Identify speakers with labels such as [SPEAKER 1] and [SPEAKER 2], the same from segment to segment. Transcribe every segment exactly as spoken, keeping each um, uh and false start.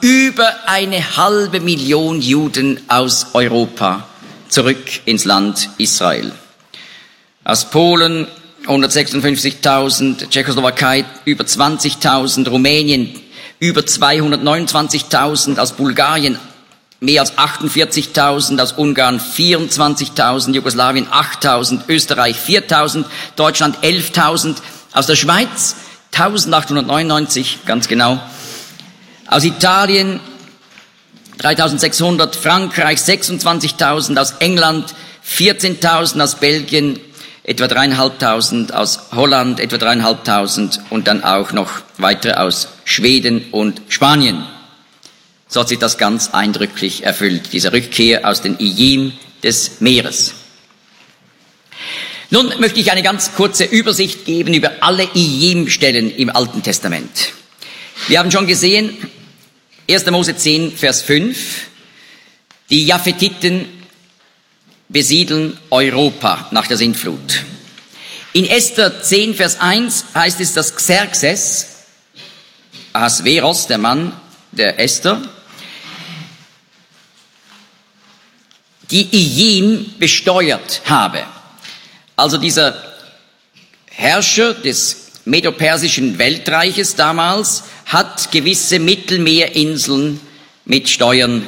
[SPEAKER 1] über eine halbe Million Juden aus Europa zurück ins Land Israel. Aus Polen hundertsechsundfünfzigtausend, Tschechoslowakei über zwanzigtausend, Rumänien über zweihundertneunundzwanzigtausend, aus Bulgarien mehr als achtundvierzigtausend, aus Ungarn vierundzwanzigtausend, Jugoslawien achttausend, Österreich viertausend, Deutschland elftausend, aus der Schweiz eintausendachthundertneunundneunzig, ganz genau, aus Italien dreitausendsechshundert, Frankreich sechsundzwanzigtausend, aus England vierzehntausend, aus Belgien etwa dreieinhalbtausend, aus Holland etwa dreieinhalbtausend und dann auch noch weitere aus Schweden und Spanien. So hat sich das ganz eindrücklich erfüllt, diese Rückkehr aus den Iyim des Meeres. Nun möchte ich eine ganz kurze Übersicht geben über alle Iyim-Stellen im Alten Testament. Wir haben schon gesehen, erster Mose zehn, Vers fünf, die Japhetiten besiedeln Europa nach der Sintflut. In Esther zehn, Vers eins heißt es, dass Xerxes, Ahasveros, der Mann der Esther, die Iyim besteuert habe. Also dieser Herrscher des medopersischen Weltreiches damals hat gewisse Mittelmeerinseln mit Steuern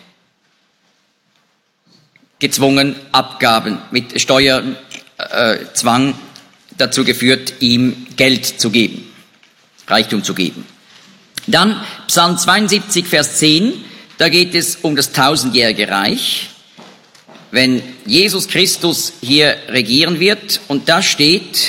[SPEAKER 1] gezwungen, Abgaben mit Steuerzwang äh, dazu geführt, ihm Geld zu geben, Reichtum zu geben. Dann Psalm zweiundsiebzig, Vers zehn, da geht es um das tausendjährige Reich, wenn Jesus Christus hier regieren wird, und da steht,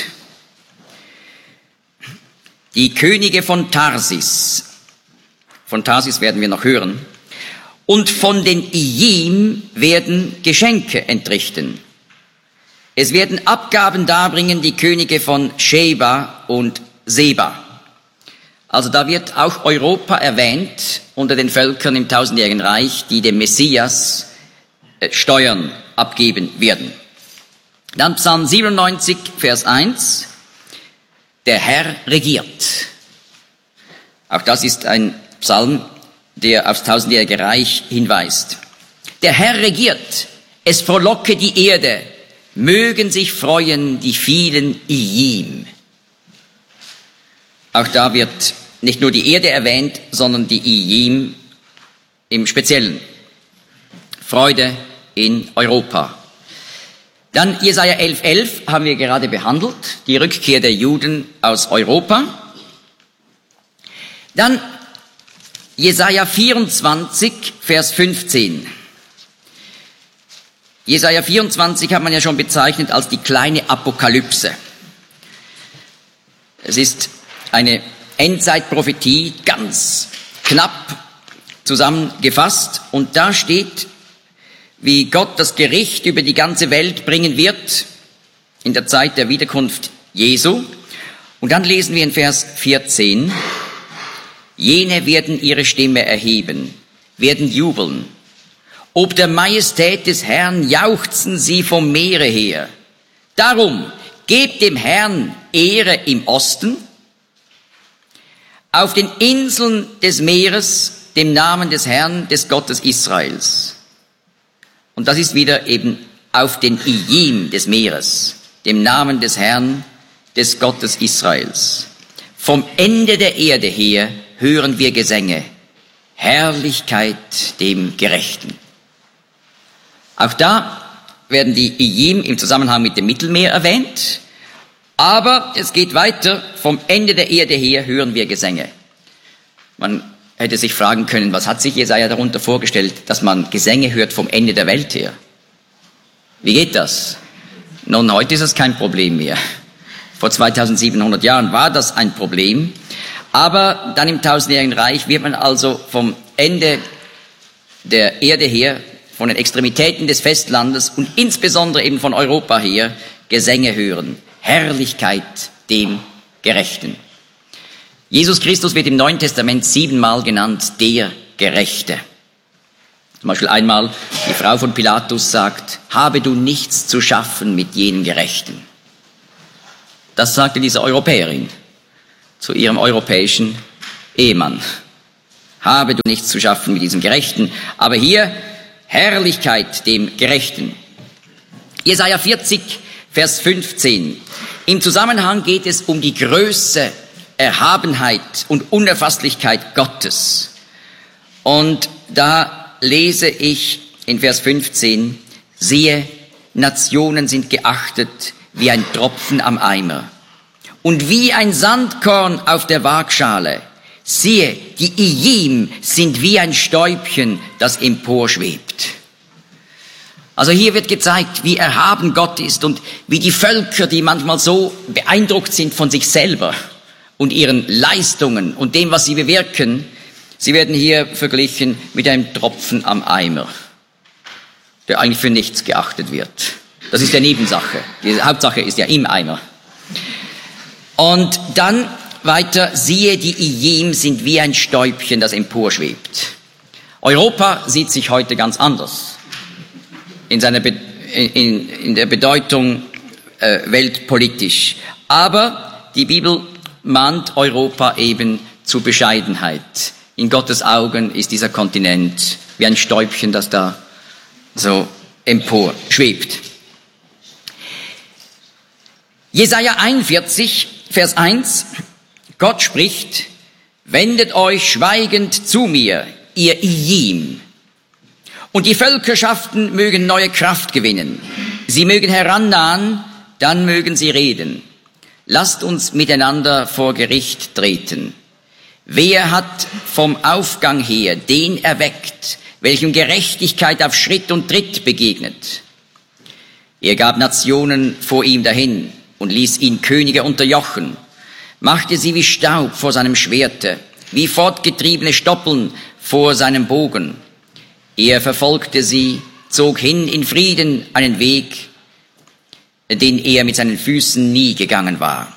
[SPEAKER 1] die Könige von Tarsis, von Tarsis werden wir noch hören, und von den Iyim werden Geschenke entrichten. Es werden Abgaben darbringen die Könige von Sheba und Seba. Also da wird auch Europa erwähnt unter den Völkern im tausendjährigen Reich, die dem Messias Steuern abgeben werden. Dann Psalm siebenundneunzig, Vers eins. Der Herr regiert. Auch das ist ein Psalm, der aufs tausendjährige Reich hinweist. Der Herr regiert, es frohlocke die Erde, mögen sich freuen die vielen Iyim. Auch da wird nicht nur die Erde erwähnt, sondern die Iyim im Speziellen. Freude in Europa. Dann Jesaja elf, elf haben wir gerade behandelt, die Rückkehr der Juden aus Europa. Dann Jesaja vierundzwanzig, Vers fünfzehn. Jesaja vierundzwanzig hat man ja schon bezeichnet als die kleine Apokalypse. Es ist eine Endzeitprophetie, ganz knapp zusammengefasst, und da steht, wie Gott das Gericht über die ganze Welt bringen wird in der Zeit der Wiederkunft Jesu. Und dann lesen wir in Vers vierzehn, jene werden ihre Stimme erheben, werden jubeln. Ob der Majestät des Herrn jauchzen sie vom Meere her. Darum gebt dem Herrn Ehre im Osten, auf den Inseln des Meeres dem Namen des Herrn, des Gottes Israels. Und das ist wieder eben auf den Iyim des Meeres, dem Namen des Herrn, des Gottes Israels. Vom Ende der Erde her hören wir Gesänge, Herrlichkeit dem Gerechten. Auch da werden die Iyim im Zusammenhang mit dem Mittelmeer erwähnt, aber es geht weiter, vom Ende der Erde her hören wir Gesänge. Man hätte sich fragen können, was hat sich Jesaja darunter vorgestellt, dass man Gesänge hört vom Ende der Welt her? Wie geht das? Nun, heute ist es kein Problem mehr. Vor zweitausendsiebenhundert Jahren war das ein Problem. Aber dann im tausendjährigen Reich wird man also vom Ende der Erde her, von den Extremitäten des Festlandes und insbesondere eben von Europa her Gesänge hören. Herrlichkeit dem Gerechten. Jesus Christus wird im Neuen Testament siebenmal genannt, der Gerechte. Zum Beispiel einmal die Frau von Pilatus sagt, habe du nichts zu schaffen mit jenen Gerechten. Das sagte diese Europäerin zu ihrem europäischen Ehemann. habe du nichts zu schaffen mit diesem Gerechten. Aber hier Herrlichkeit dem Gerechten. Jesaja vierzig, Vers fünfzehn. Im Zusammenhang geht es um die Größe, Erhabenheit und Unerfasslichkeit Gottes. Und da lese ich in Vers fünfzehn, siehe, Nationen sind geachtet wie ein Tropfen am Eimer und wie ein Sandkorn auf der Waagschale. Siehe, die Ijim sind wie ein Stäubchen, das emporschwebt. Also hier wird gezeigt, wie erhaben Gott ist und wie die Völker, die manchmal so beeindruckt sind von sich selber und ihren Leistungen und dem, was sie bewirken, sie werden hier verglichen mit einem Tropfen am Eimer, der eigentlich für nichts geachtet wird. Das ist der Nebensache. Die Hauptsache ist ja im Eimer. Und dann weiter, siehe, die Ijim sind wie ein Stäubchen, das emporschwebt. Europa sieht sich heute ganz anders in seiner Be- in, in der Bedeutung äh, weltpolitisch. Aber die Bibel mahnt Europa eben zu Bescheidenheit. In Gottes Augen ist dieser Kontinent wie ein Stäubchen, das da so emporschwebt. Jesaja einundvierzig, Vers eins. Gott spricht, wendet euch schweigend zu mir, ihr Ijim. Und die Völkerschaften mögen neue Kraft gewinnen. Sie mögen herannahen, dann mögen sie reden. Lasst uns miteinander vor Gericht treten. Wer hat vom Aufgang her den erweckt, welchem Gerechtigkeit auf Schritt und Tritt begegnet? Er gab Nationen vor ihm dahin und ließ ihn Könige unterjochen, machte sie wie Staub vor seinem Schwerte, wie fortgetriebene Stoppeln vor seinem Bogen. Er verfolgte sie, zog hin in Frieden einen Weg, den er mit seinen Füßen nie gegangen war.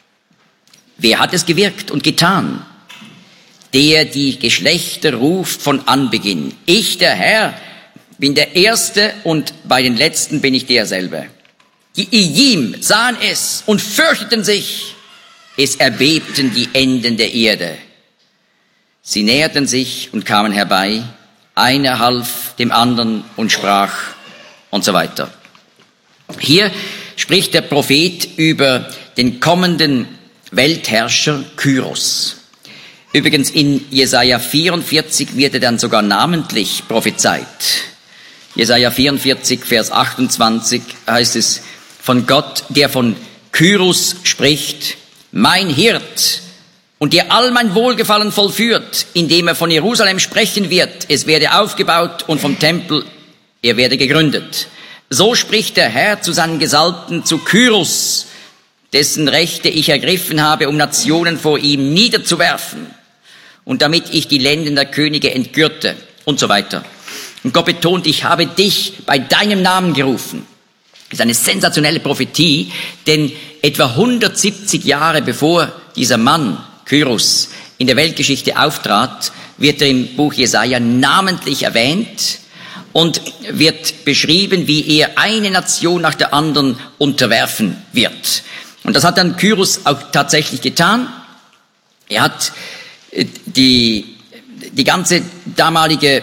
[SPEAKER 1] Wer hat es gewirkt und getan? Der die Geschlechter ruft von Anbeginn. Ich, der Herr, bin der Erste und bei den Letzten bin ich derselbe. Die Ijim sahen es und fürchteten sich. Es erbebten die Enden der Erde. Sie näherten sich und kamen herbei. Einer half dem anderen und sprach und so weiter. Hier spricht der Prophet über den kommenden Weltherrscher Kyros. Übrigens in Jesaja vierundvierzig wird er dann sogar namentlich prophezeit. Jesaja vierundvierzig, Vers achtundzwanzig heißt es von Gott, der von Kyros spricht, mein Hirt, und dir all mein Wohlgefallen vollführt, indem er von Jerusalem sprechen wird, es werde aufgebaut und vom Tempel, er werde gegründet. So spricht der Herr zu seinen Gesalbten, zu Kyros, dessen Rechte ich ergriffen habe, um Nationen vor ihm niederzuwerfen und damit ich die Lenden der Könige entgürte und so weiter. Und Gott betont, ich habe dich bei deinem Namen gerufen. Das ist eine sensationelle Prophetie, denn etwa hundertsiebzig Jahre bevor dieser Mann, Kyros, in der Weltgeschichte auftrat, wird er im Buch Jesaja namentlich erwähnt und wird beschrieben, wie er eine Nation nach der anderen unterwerfen wird. Und das hat dann Kyros auch tatsächlich getan. Er hat die, die ganze damalige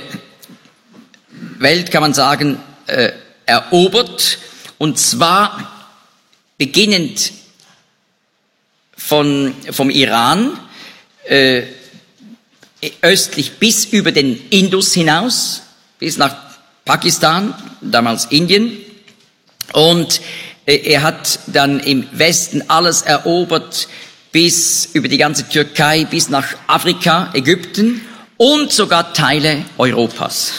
[SPEAKER 1] Welt, kann man sagen, äh, erobert, und zwar beginnend von, vom Iran, äh, östlich bis über den Indus hinaus, bis nach Pakistan, damals Indien, und äh, er hat dann im Westen alles erobert, bis über die ganze Türkei, bis nach Afrika, Ägypten und sogar Teile Europas.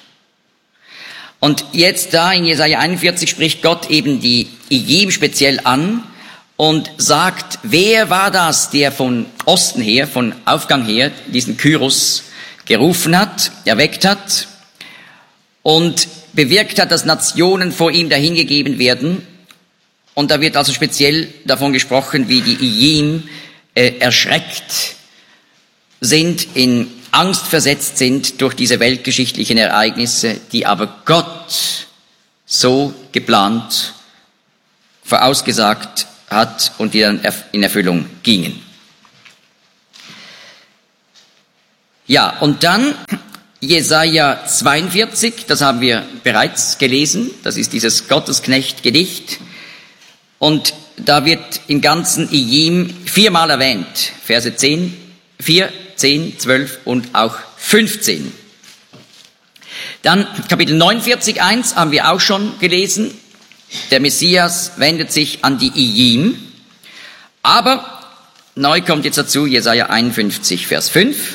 [SPEAKER 1] Und jetzt da in Jesaja einundvierzig spricht Gott eben die Ijim speziell an und sagt, wer war das, der von Osten her, von Aufgang her, diesen Kyros gerufen hat, erweckt hat und bewirkt hat, dass Nationen vor ihm dahingegeben werden. Und da wird also speziell davon gesprochen, wie die Ijim äh, erschreckt sind, in Angst versetzt sind durch diese weltgeschichtlichen Ereignisse, die aber Gott so geplant, vorausgesagt hat und die dann in Erfüllung gingen. Ja, und dann Jesaja zweiundvierzig, das haben wir bereits gelesen, das ist dieses Gottesknecht-Gedicht. Und da wird im ganzen Ijim viermal erwähnt, Verse zehn, vier, zehn, zwölf und auch fünfzehn. Dann Kapitel neunundvierzig, eins haben wir auch schon gelesen. Der Messias wendet sich an die Ijim. Aber neu kommt jetzt dazu Jesaja einundfünfzig, Vers fünf.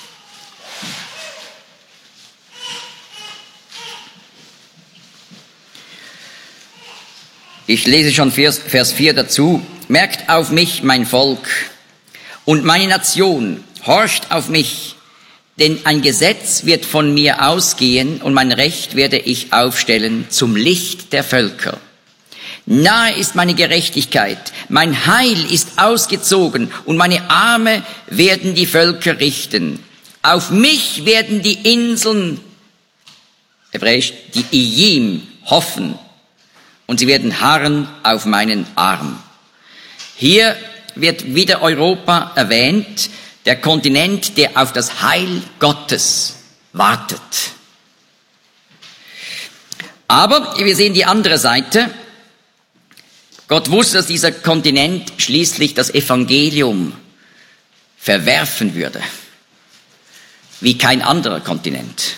[SPEAKER 1] Ich lese schon Vers vier dazu. Merkt auf mich, mein Volk, und meine Nation, horcht auf mich, denn ein Gesetz wird von mir ausgehen und mein Recht werde ich aufstellen zum Licht der Völker. Nahe ist meine Gerechtigkeit, mein Heil ist ausgezogen und meine Arme werden die Völker richten. Auf mich werden die Inseln, hebräisch, die Ijim, hoffen. Und sie werden harren auf meinen Arm. Hier wird wieder Europa erwähnt, der Kontinent, der auf das Heil Gottes wartet. Aber wir sehen die andere Seite. Gott wusste, dass dieser Kontinent schließlich das Evangelium verwerfen würde, wie kein anderer Kontinent.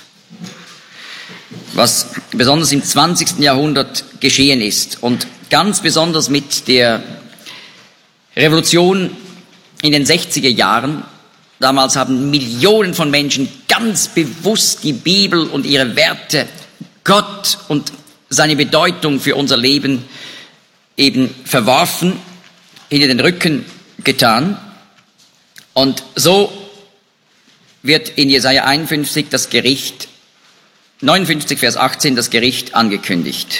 [SPEAKER 1] Was besonders im zwanzigsten Jahrhundert geschehen ist und ganz besonders mit der Revolution in den sechziger Jahren. Damals haben Millionen von Menschen ganz bewusst die Bibel und ihre Werte, Gott und seine Bedeutung für unser Leben eben verworfen, hinter den Rücken getan. Und so wird in Jesaja einundfünfzig das Gericht neunundfünfzig, Vers achtzehn, das Gericht angekündigt.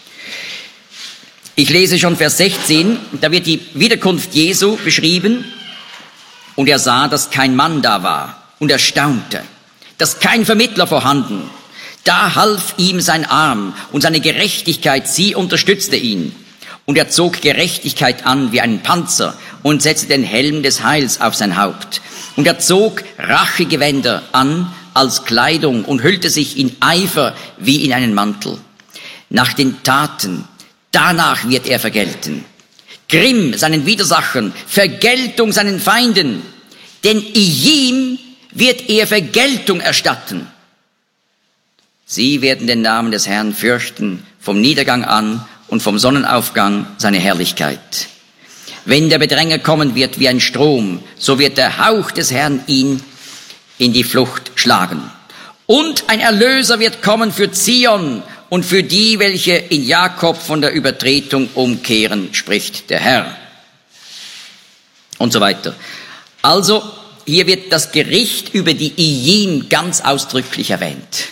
[SPEAKER 1] Ich lese schon Vers sechzehn, da wird die Wiederkunft Jesu beschrieben. Und er sah, dass kein Mann da war und er staunte, dass kein Vermittler vorhanden. Da half ihm sein Arm und seine Gerechtigkeit, sie unterstützte ihn. Und er zog Gerechtigkeit an wie einen Panzer und setzte den Helm des Heils auf sein Haupt. Und er zog Rachegewänder an als Kleidung und hüllte sich in Eifer wie in einen Mantel. Nach den Taten, danach wird er vergelten. Grimm seinen Widersachern, Vergeltung seinen Feinden. Denn Ijim wird er Vergeltung erstatten. Sie werden den Namen des Herrn fürchten, vom Niedergang an und vom Sonnenaufgang seine Herrlichkeit. Wenn der Bedränger kommen wird wie ein Strom, so wird der Hauch des Herrn ihn in die Flucht schlagen. Und ein Erlöser wird kommen für Zion und für die, welche in Jakob von der Übertretung umkehren, spricht der Herr. Und so weiter. Also, hier wird das Gericht über die Ijim ganz ausdrücklich erwähnt.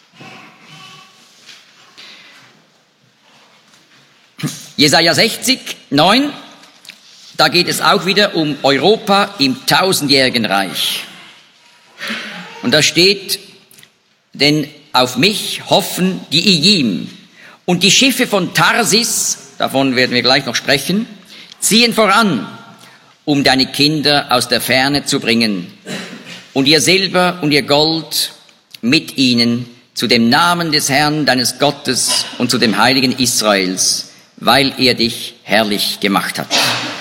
[SPEAKER 1] Jesaja sechzig, neun, da geht es auch wieder um Europa im tausendjährigen Reich. Und da steht, denn auf mich hoffen die Ijim und die Schiffe von Tarsis, davon werden wir gleich noch sprechen, ziehen voran, um deine Kinder aus der Ferne zu bringen und ihr Silber und ihr Gold mit ihnen zu dem Namen des Herrn, deines Gottes und zu dem Heiligen Israels, weil er dich herrlich gemacht hat.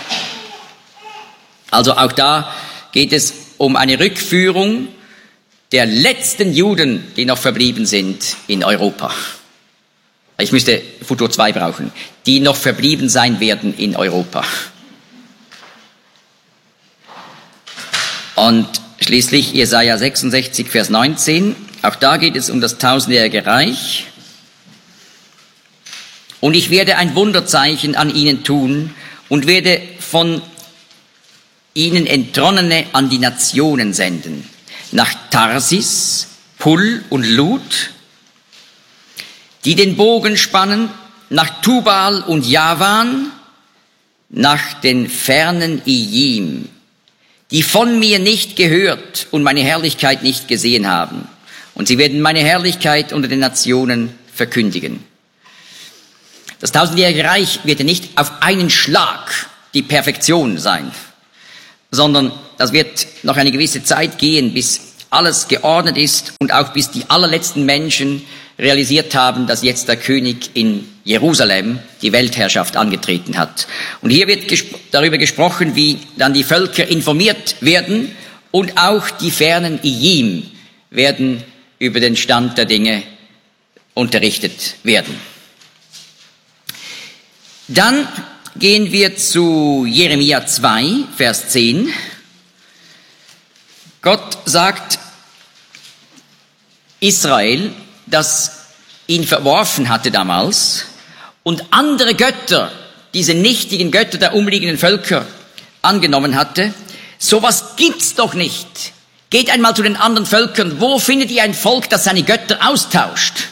[SPEAKER 1] Also auch da geht es um eine Rückführung der letzten Juden, die noch verblieben sind in Europa. Ich müsste Futur zwei brauchen. Die noch verblieben sein werden in Europa. Und schließlich Jesaja sechsundsechzig, Vers neunzehn. Auch da geht es um das tausendjährige Reich. Und ich werde ein Wunderzeichen an ihnen tun und werde von ihnen Entronnene an die Nationen senden. Nach Tarsis, Pul und Lut, die den Bogen spannen, nach Tubal und Javan, nach den fernen Ijim, die von mir nicht gehört und meine Herrlichkeit nicht gesehen haben. Und sie werden meine Herrlichkeit unter den Nationen verkündigen. Das tausendjährige Reich wird ja nicht auf einen Schlag die Perfektion sein, sondern das wird noch eine gewisse Zeit gehen, bis alles geordnet ist und auch bis die allerletzten Menschen realisiert haben, dass jetzt der König in Jerusalem die Weltherrschaft angetreten hat. Und hier wird gesp- darüber gesprochen, wie dann die Völker informiert werden und auch die fernen Ijim werden über den Stand der Dinge unterrichtet werden. Dann gehen wir zu Jeremia zwei, Vers zehn. Gott sagt Israel, das ihn verworfen hatte damals und andere Götter, diese nichtigen Götter der umliegenden Völker angenommen hatte. Sowas gibt's doch nicht. Geht einmal zu den anderen Völkern. Wo findet ihr ein Volk, das seine Götter austauscht?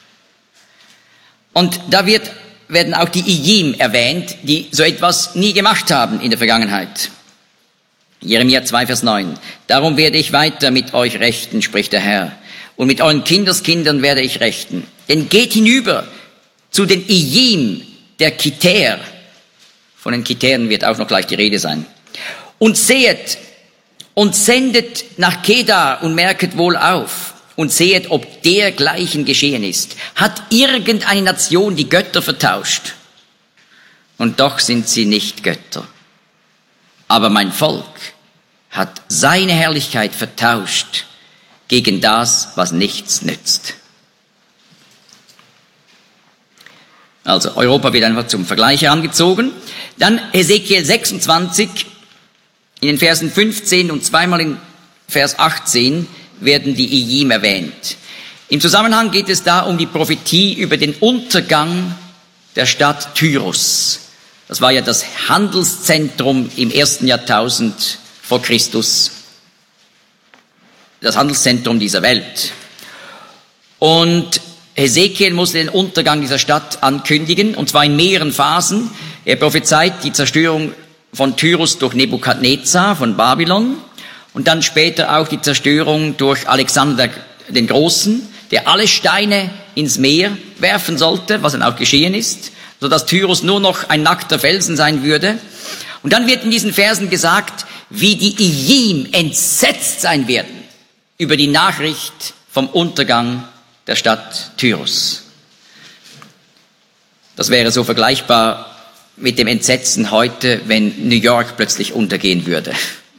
[SPEAKER 1] Und da wird, werden auch die Ijim erwähnt, die so etwas nie gemacht haben in der Vergangenheit. Jeremia zwei, Vers neun. Darum werde ich weiter mit euch rechten, spricht der Herr. Und mit euren Kindeskindern werde ich rechten. Denn geht hinüber zu den Ijim der Kiter. Von den Kiteren wird auch noch gleich die Rede sein. Und sehet und sendet nach Kedar und merket wohl auf und sehet, ob dergleichen geschehen ist. Hat irgendeine Nation die Götter vertauscht? Und doch sind sie nicht Götter. Aber mein Volk hat seine Herrlichkeit vertauscht gegen das, was nichts nützt. Also Europa wird einfach zum Vergleich herangezogen. Dann Hesekiel sechsundzwanzig, in den Versen fünfzehn und zweimal in Vers achtzehn werden die Ijim erwähnt. Im Zusammenhang geht es da um die Prophetie über den Untergang der Stadt Tyrus. Das war ja das Handelszentrum im ersten Jahrtausend vor Christus. Das Handelszentrum dieser Welt. Und Hesekiel musste den Untergang dieser Stadt ankündigen, und zwar in mehreren Phasen. Er prophezeit die Zerstörung von Tyrus durch Nebukadnezar von Babylon und dann später auch die Zerstörung durch Alexander den Großen, der alle Steine ins Meer werfen sollte, was dann auch geschehen ist, sodass Tyrus nur noch ein nackter Felsen sein würde. Und dann wird in diesen Versen gesagt, wie die Ijim entsetzt sein werden über die Nachricht vom Untergang der Stadt Tyrus. Das wäre so vergleichbar mit dem Entsetzen heute, wenn New York plötzlich untergehen würde.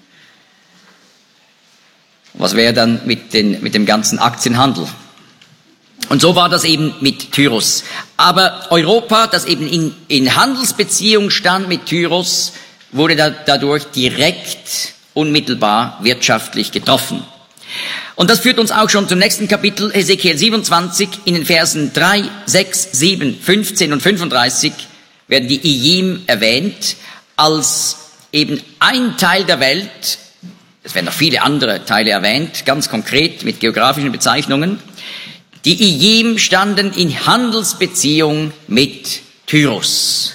[SPEAKER 1] Was wäre dann mit, den, mit dem ganzen Aktienhandel? Und so war das eben mit Tyrus. Aber Europa, das eben in, in Handelsbeziehung stand mit Tyrus, wurde da, dadurch direkt, unmittelbar wirtschaftlich getroffen. Und das führt uns auch schon zum nächsten Kapitel, Hesekiel siebenundzwanzig, in den Versen drei, sechs, sieben, fünfzehn und fünfunddreißig werden die Ijim erwähnt, als eben ein Teil der Welt, es werden noch viele andere Teile erwähnt, ganz konkret mit geografischen Bezeichnungen. Die Ijim standen in Handelsbeziehung mit Tyrus.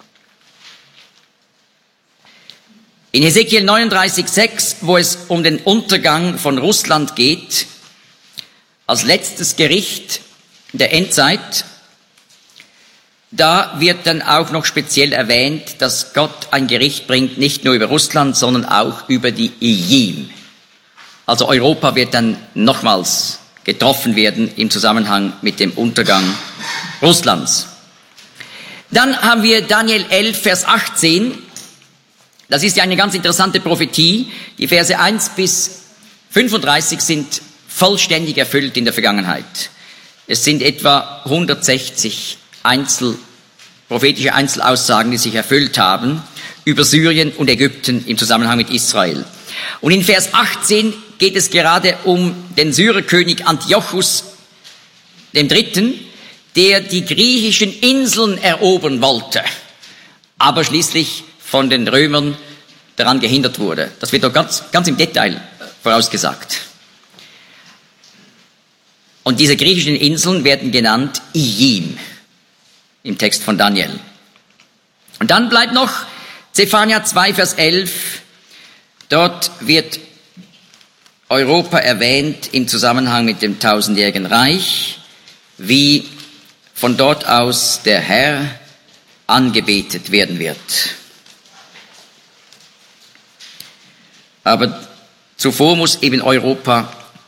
[SPEAKER 1] In Hesekiel neununddreißig, sechs, wo es um den Untergang von Russland geht, als letztes Gericht der Endzeit, da wird dann auch noch speziell erwähnt, dass Gott ein Gericht bringt, nicht nur über Russland, sondern auch über die Ijim. Also Europa wird dann nochmals getroffen werden im Zusammenhang mit dem Untergang Russlands. Dann haben wir Daniel elf, Vers achtzehn. Das ist ja eine ganz interessante Prophetie. Die Verse eins bis fünfunddreißig sind vollständig erfüllt in der Vergangenheit. Es sind etwa hundertsechzig Einzel, prophetische Einzelaussagen, die sich erfüllt haben über Syrien und Ägypten im Zusammenhang mit Israel. Und in Vers achtzehn geht es gerade um den Syrerkönig Antiochus dem Dritten, der die griechischen Inseln erobern wollte, aber schließlich von den Römern daran gehindert wurde. Das wird doch ganz, ganz im Detail vorausgesagt. Und diese griechischen Inseln werden genannt Ijim im Text von Daniel. Und dann bleibt noch Zephania zwei, Vers elf. Dort wird Europa erwähnt im Zusammenhang mit dem tausendjährigen Reich, wie von dort aus der Herr angebetet werden wird. Aber zuvor muss eben Europa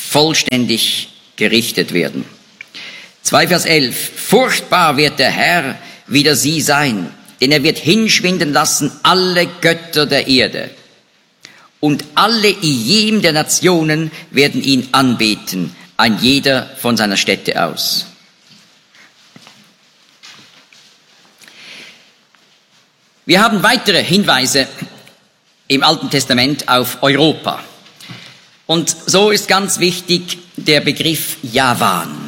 [SPEAKER 1] vollständig gerichtet werden. zwei Vers elf. Furchtbar wird der Herr wider sie sein, denn er wird hinschwinden lassen alle Götter der Erde. Und alle Ijim der Nationen werden ihn anbeten, ein jeder von seiner Stätte aus. Wir haben weitere Hinweise im Alten Testament auf Europa. Und so ist ganz wichtig der Begriff Javan.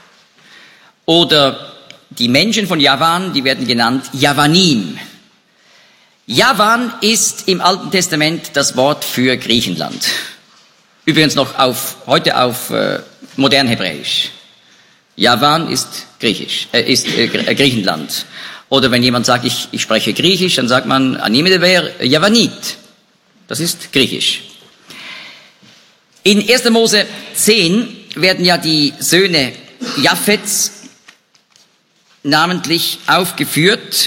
[SPEAKER 1] Oder die Menschen von Javan, die werden genannt Javanim. Javan ist im Alten Testament das Wort für Griechenland. Übrigens noch auf, heute auf äh, modern Hebräisch. Javan ist Griechisch, äh, ist äh, Griechenland. Oder wenn jemand sagt, ich, ich spreche Griechisch, dann sagt man, Animedever Javanit. Das ist Griechisch. In erster Mose zehn werden ja die Söhne Japhets namentlich aufgeführt.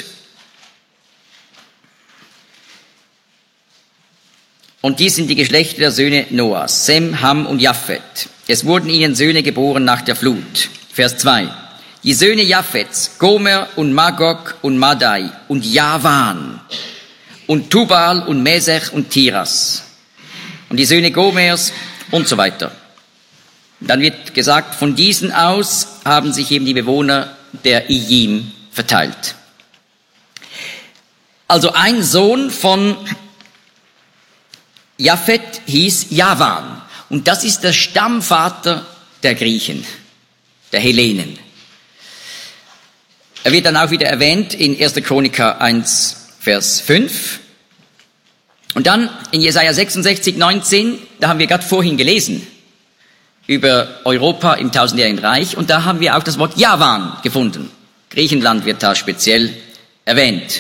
[SPEAKER 1] Und dies sind die Geschlechter der Söhne Noahs, Sem, Ham und Japhet. Es wurden ihnen Söhne geboren nach der Flut. Vers zwei. Die Söhne Japhets, Gomer und Magog und Madai und Javan und Tubal und Mesech und Tiras. Und die Söhne Gomers und so weiter. Dann wird gesagt, von diesen aus haben sich eben die Bewohner der Ijim verteilt. Also ein Sohn von Japhet hieß Javan. Und das ist der Stammvater der Griechen, der Hellenen. Er wird dann auch wieder erwähnt in erster Chroniker eins, Vers fünf. Und dann in Jesaja sechsundsechzig, neunzehn, da haben wir gerade vorhin gelesen über Europa im tausendjährigen Reich. Und da haben wir auch das Wort Javan gefunden. Griechenland wird da speziell erwähnt.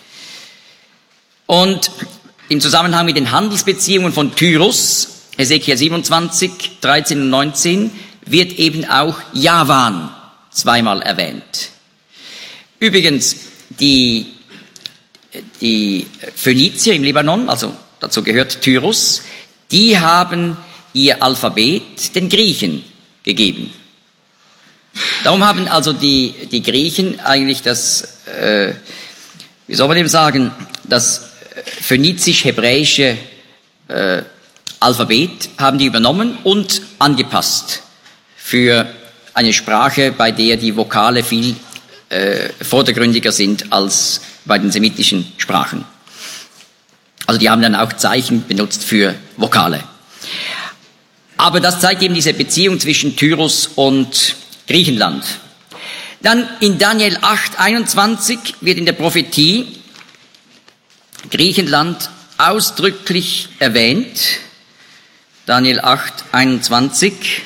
[SPEAKER 1] Und im Zusammenhang mit den Handelsbeziehungen von Tyrus, Hesekiel siebenundzwanzig, dreizehn und neunzehn, wird eben auch Javan zweimal erwähnt. Übrigens, die, die Phönizier im Libanon, also dazu gehört Tyrus, die haben ihr Alphabet den Griechen gegeben. Darum haben also die, die Griechen eigentlich das, äh, wie soll man dem sagen, das phönizisch-hebräische äh, Alphabet haben die übernommen und angepasst für eine Sprache, bei der die Vokale viel äh, vordergründiger sind als bei den semitischen Sprachen. Also die haben dann auch Zeichen benutzt für Vokale. Aber das zeigt eben diese Beziehung zwischen Tyrus und Griechenland. Dann in Daniel acht, einundzwanzig wird in der Prophetie Griechenland ausdrücklich erwähnt. Daniel acht, einundzwanzig.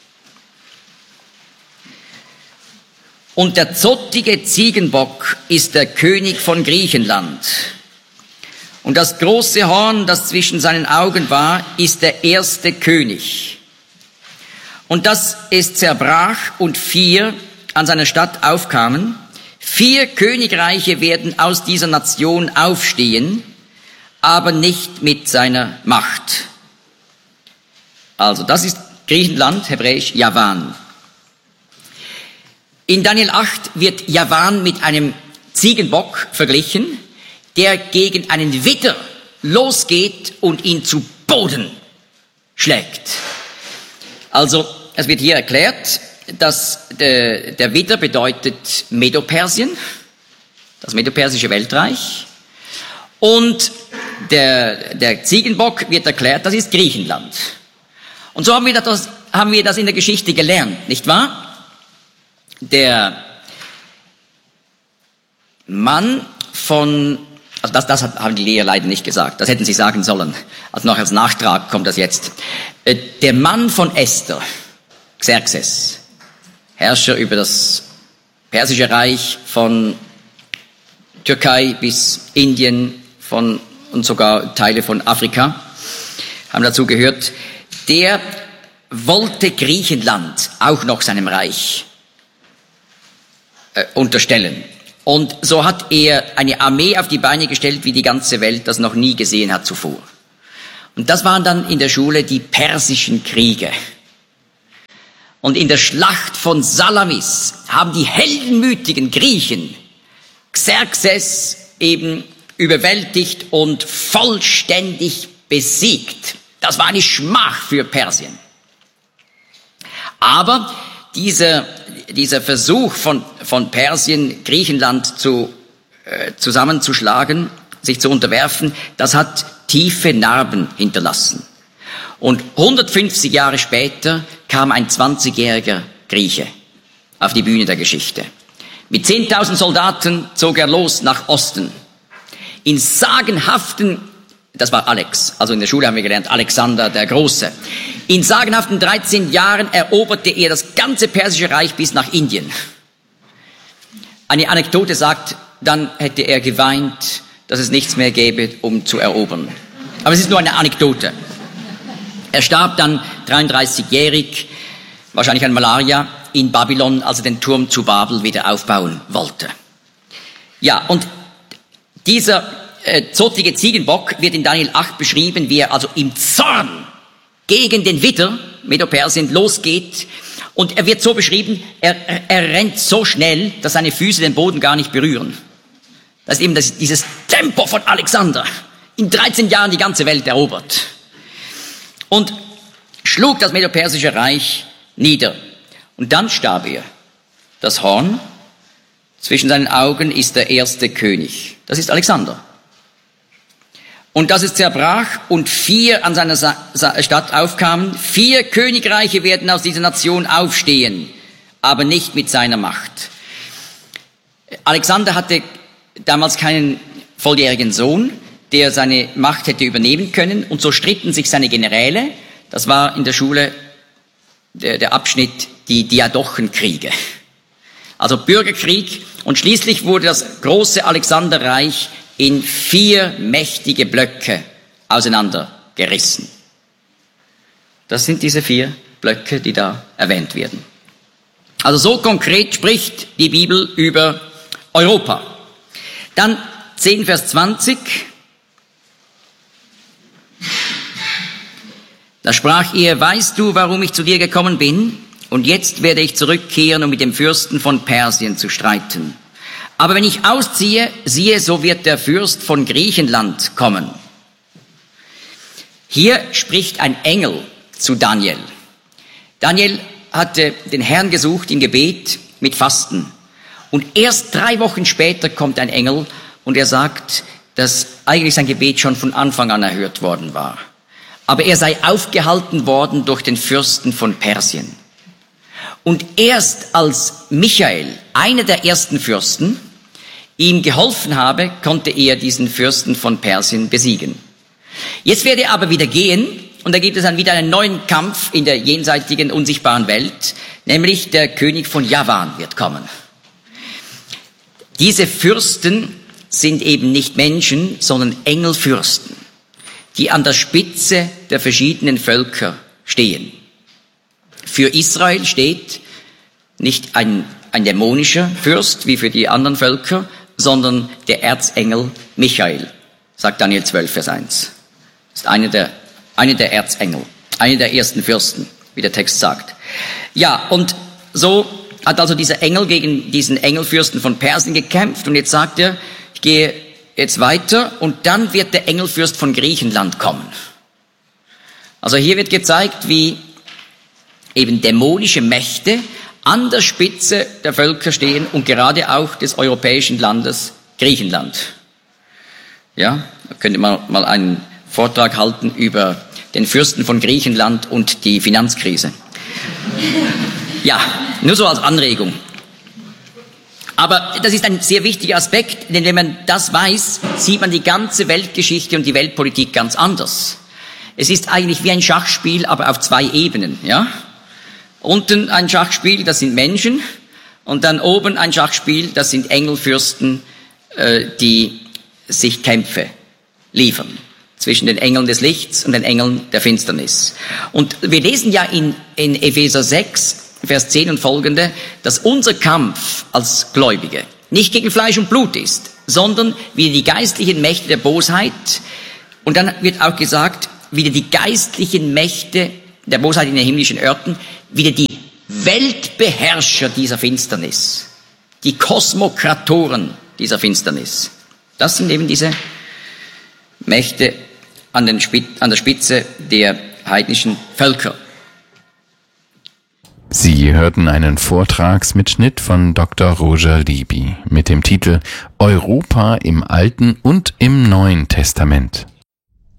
[SPEAKER 1] Und der zottige Ziegenbock ist der König von Griechenland. Und das große Horn, das zwischen seinen Augen war, ist der erste König. Und dass es zerbrach und vier an seiner Stadt aufkamen, vier Königreiche werden aus dieser Nation aufstehen, aber nicht mit seiner Macht. Also das ist Griechenland, hebräisch Javan. In Daniel acht wird Javan mit einem Ziegenbock verglichen, der gegen einen Widder losgeht und ihn zu Boden schlägt. Also es wird hier erklärt, dass der, der Widder bedeutet Medo-Persien, das Medo-Persische Weltreich. Und der, der Ziegenbock wird erklärt, das ist Griechenland. Und so haben wir das, haben wir das in der Geschichte gelernt, nicht wahr? Der Mann von, also das, das haben die Lehrer leider nicht gesagt, das hätten sie sagen sollen. Also noch als Nachtrag kommt das jetzt. Der Mann von Esther, Xerxes, Herrscher über das Persische Reich von Türkei bis Indien von, und sogar Teile von Afrika, haben dazu gehört, der wollte Griechenland auch noch seinem Reich äh, unterstellen. Und so hat er eine Armee auf die Beine gestellt, wie die ganze Welt das noch nie gesehen hat zuvor. Und das waren dann in der Schule die persischen Kriege. Und in der Schlacht von Salamis haben die heldenmütigen Griechen Xerxes eben überwältigt und vollständig besiegt. Das war eine Schmach für Persien. Aber dieser, dieser Versuch von, von Persien, Griechenland zu, äh, zusammenzuschlagen, sich zu unterwerfen, das hat tiefe Narben hinterlassen. Und hundertfünfzig Jahre später kam ein zwanzigjähriger Grieche auf die Bühne der Geschichte. Mit zehntausend Soldaten zog er los nach Osten. In sagenhaften, das war Alex, also in der Schule haben wir gelernt, Alexander der Große. In sagenhaften dreizehn Jahren eroberte er das ganze persische Reich bis nach Indien. Eine Anekdote sagt, dann hätte er geweint, dass es nichts mehr gäbe, um zu erobern. Aber es ist nur eine Anekdote. Er starb dann dreiunddreißigjährig, wahrscheinlich an Malaria, in Babylon, als er den Turm zu Babel wieder aufbauen wollte. Ja, und dieser äh, zottige Ziegenbock wird in Daniel acht beschrieben, wie er also im Zorn gegen den Widder, Medo-Persien, losgeht. Und er wird so beschrieben, er, er, er rennt so schnell, dass seine Füße den Boden gar nicht berühren. Das ist eben das, dieses Tempo von Alexander. In dreizehn Jahren die ganze Welt erobert. Und schlug das Medo-Persische Reich nieder. Und dann starb er. Das Horn zwischen seinen Augen ist der erste König. Das ist Alexander. Und dass es zerbrach und vier an seiner Stadt aufkamen, vier Königreiche werden aus dieser Nation aufstehen, aber nicht mit seiner Macht. Alexander hatte damals keinen volljährigen Sohn, der seine Macht hätte übernehmen können, und so stritten sich seine Generäle. Das war in der Schule der, der Abschnitt die Diadochenkriege, also Bürgerkrieg, und schließlich wurde das große Alexanderreich in vier mächtige Blöcke auseinandergerissen. Das sind diese vier Blöcke, die da erwähnt werden. Also so konkret spricht die Bibel über Europa. Dann zehn Vers zwanzig. Da sprach er: Weißt du, warum ich zu dir gekommen bin? Und jetzt werde ich zurückkehren, um mit dem Fürsten von Persien zu streiten. Aber wenn ich ausziehe, siehe, so wird der Fürst von Griechenland kommen. Hier spricht ein Engel zu Daniel. Daniel hatte den Herrn gesucht im Gebet mit Fasten. Und erst drei Wochen später kommt ein Engel und er sagt, dass eigentlich sein Gebet schon von Anfang an erhört worden war. Aber er sei aufgehalten worden durch den Fürsten von Persien. Und erst als Michael, einer der ersten Fürsten, ihm geholfen habe, konnte er diesen Fürsten von Persien besiegen. Jetzt werde er aber wieder gehen, und da gibt es dann wieder einen neuen Kampf in der jenseitigen, unsichtbaren Welt, nämlich der König von Javan wird kommen. Diese Fürsten sind eben nicht Menschen, sondern Engelfürsten, die an der Spitze der verschiedenen Völker stehen. Für Israel steht nicht ein, ein dämonischer Fürst wie für die anderen Völker, sondern der Erzengel Michael, sagt Daniel zwölf, Vers eins. Das ist einer der, einer der Erzengel, einer der ersten Fürsten, wie der Text sagt. Ja, und so hat also dieser Engel gegen diesen Engelfürsten von Persien gekämpft, und jetzt sagt er, ich gehe jetzt weiter, und dann wird der Engelfürst von Griechenland kommen. Also hier wird gezeigt, wie eben dämonische Mächte an der Spitze der Völker stehen, und gerade auch des europäischen Landes Griechenland. Ja, da könnte man mal einen Vortrag halten über den Fürsten von Griechenland und die Finanzkrise. Ja, nur so als Anregung. Aber das ist ein sehr wichtiger Aspekt, denn wenn man das weiß, sieht man die ganze Weltgeschichte und die Weltpolitik ganz anders. Es ist eigentlich wie ein Schachspiel, aber auf zwei Ebenen, ja. Unten ein Schachspiel, das sind Menschen, und dann oben ein Schachspiel, das sind Engelfürsten, äh, die sich Kämpfe liefern zwischen den Engeln des Lichts und den Engeln der Finsternis. Und wir lesen ja in, in Epheser sechs, Vers zehn und folgende, dass unser Kampf als Gläubige nicht gegen Fleisch und Blut ist, sondern wieder die geistlichen Mächte der Bosheit. Und dann wird auch gesagt, wieder die geistlichen Mächte der Bosheit in den himmlischen Örten, wieder die Weltbeherrscher dieser Finsternis, die Kosmokratoren dieser Finsternis. Das sind eben diese Mächte an, den Spitz, an der Spitze der heidnischen Völker.
[SPEAKER 2] Sie hörten einen Vortragsmitschnitt von Doktor Roger Libby mit dem Titel Europa im Alten und im Neuen Testament.